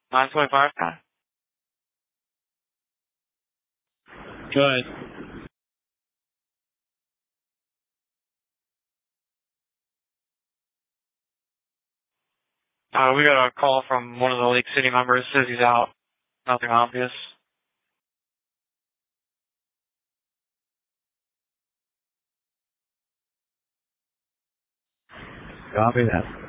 925. Go ahead. We got a call from one of the Lake City members. Says he's out. Nothing obvious. Copy that.